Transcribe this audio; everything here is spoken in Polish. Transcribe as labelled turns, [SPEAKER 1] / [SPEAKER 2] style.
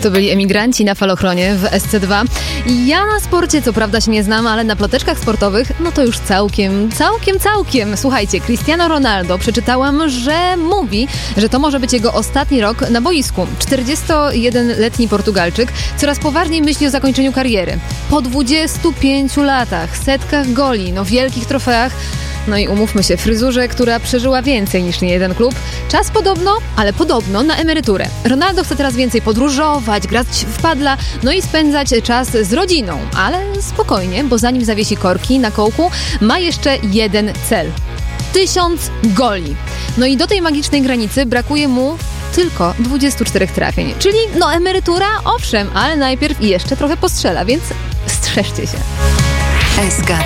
[SPEAKER 1] To byli emigranci na Falochronie w SC2. Ja na sporcie co prawda się nie znam, ale na ploteczkach sportowych no to już całkiem. Słuchajcie, Cristiano Ronaldo, przeczytałam, że mówi, że to może być jego ostatni rok na boisku. 41-letni Portugalczyk coraz poważniej myśli o zakończeniu kariery. Po 25 latach, setkach goli, wielkich trofeach, no i umówmy się, fryzurze, która przeżyła więcej niż niejeden klub. Czas podobno na emeryturę. Ronaldo chce teraz więcej podróżować, grać w padla, no i spędzać czas z rodziną. Ale spokojnie, bo zanim zawiesi korki na kołku, ma jeszcze jeden cel. 1000 goli. No i do tej magicznej granicy brakuje mu tylko 24 trafień. Czyli emerytura, owszem, ale najpierw jeszcze trochę postrzela, więc strzeżcie się.
[SPEAKER 2] SK2